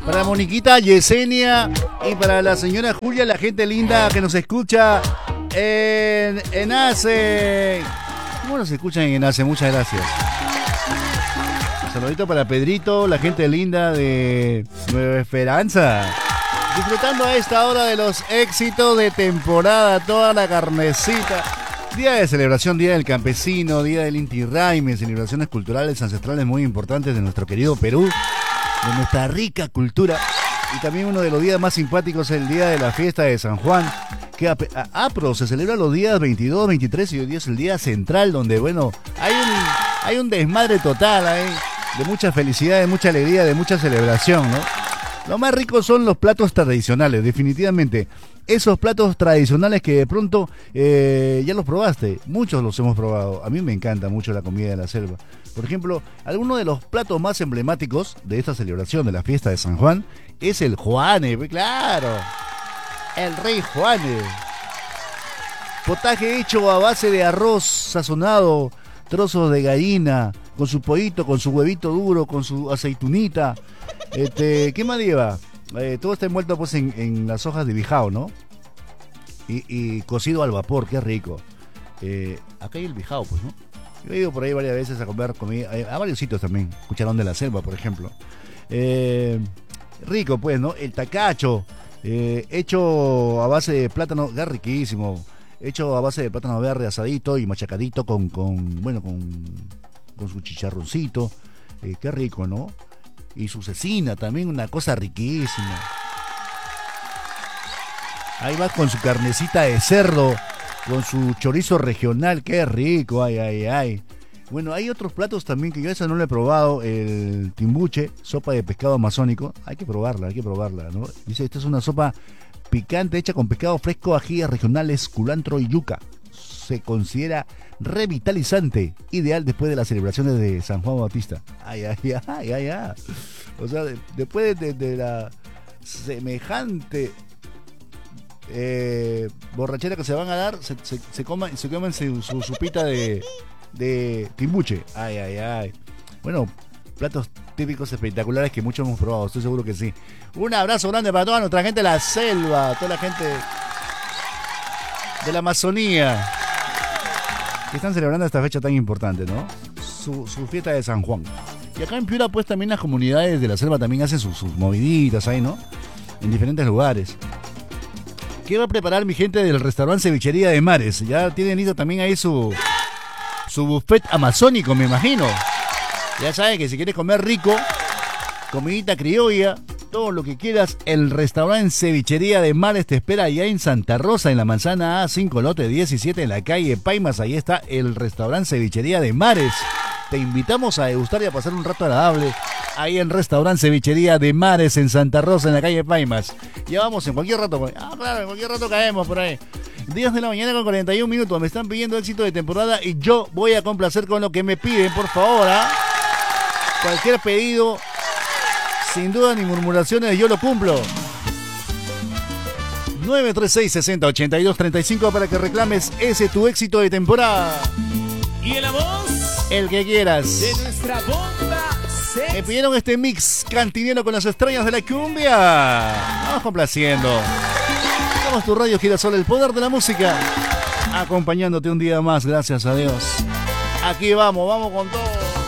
para Moniquita, Yesenia y para la señora Julia, la gente linda que nos escucha en ACE. ¿Cómo nos escuchan en ACE? Muchas gracias. Un saludito para Pedrito, la gente linda de Nueva Esperanza. Disfrutando a esta hora de los éxitos de temporada, toda la carnecita. Día de celebración, Día del Campesino, Día del Inti Raymi, celebraciones culturales ancestrales muy importantes de nuestro querido Perú, de nuestra rica cultura. Y también uno de los días más simpáticos es el día de la fiesta de San Juan, que APRO se celebra los días 22, 23 y hoy día es el día central donde, bueno, hay un desmadre total ahí, de mucha felicidad, de mucha alegría, de mucha celebración, ¿no? Lo más rico son los platos tradicionales, definitivamente. Esos platos tradicionales que de pronto ya los probaste, muchos los hemos probado. A mí me encanta mucho la comida de la selva. Por ejemplo, alguno de los platos más emblemáticos de esta celebración de la fiesta de San Juan es el Juane, claro, el rey Juane. Potaje hecho a base de arroz sazonado, trozos de gallina, con su pollito, con su huevito duro, con su aceitunita. ¿Qué más lleva? Todo está envuelto pues en las hojas de bijao, ¿no? Y cocido al vapor, qué rico. Acá hay el bijao, pues, ¿no? Yo he ido por ahí varias veces a comer comida, a varios sitios también, Cucharón de la Selva, por ejemplo. Rico, pues, ¿no? El tacacho, hecho a base de plátano, es riquísimo. Hecho a base de plátano verde asadito y machacadito con su chicharroncito. Qué rico, ¿no? Y su cecina también, una cosa riquísima. Ahí va con su carnecita de cerdo, con su chorizo regional, qué rico, ay, ay, ay. Bueno, hay otros platos también que yo eso no lo he probado, el timbuche, sopa de pescado amazónico, hay que probarla, ¿no? Dice, esta es una sopa picante hecha con pescado fresco, ajíes regionales, culantro y yuca. Se considera revitalizante, ideal después de las celebraciones de San Juan Bautista. Ay, ay, ay, ay, ay. O sea, después de la semejante borrachera que se van a dar, se comen su sopita de timbuche. Ay, ay, ay. Bueno, platos típicos espectaculares que muchos hemos probado, estoy seguro que sí. Un abrazo grande para toda nuestra gente de la selva, toda la gente de la Amazonía que están celebrando esta fecha tan importante, ¿no? Su fiesta de San Juan. Y acá en Piura, pues también las comunidades de la selva también hacen sus moviditas ahí, ¿no? En diferentes lugares. ¿Qué va a preparar mi gente del restaurante Cevichería de Mares? Ya tienen listo también ahí su buffet amazónico, me imagino. Ya saben que si quieres comer rico, comidita criolla, todo lo que quieras, el restaurante Cevichería de Mares te espera allá en Santa Rosa, en la manzana A5, lote 17, en la calle Paimas. Ahí está el restaurante Cevichería de Mares. Te invitamos a degustar y a pasar un rato agradable ahí en restaurante Cevichería de Mares, en Santa Rosa, en la calle Paimas. Ya vamos, en cualquier rato. Claro, en cualquier rato caemos por ahí. 10 de la mañana con 41 minutos. Me están pidiendo éxito de temporada y yo voy a complacer con lo que me piden, por favor. Cualquier pedido, sin duda ni murmuraciones, yo lo cumplo. 936-60-82-35 para que reclames ese tu éxito de temporada. Y en la voz, el que quieras. De nuestra bomba sexy. Me pidieron este mix cantinero con las estrellas de la cumbia. Vamos complaciendo. Somos tu radio Girasol, el poder de la música. Acompañándote un día más, gracias a Dios. Aquí vamos con todo.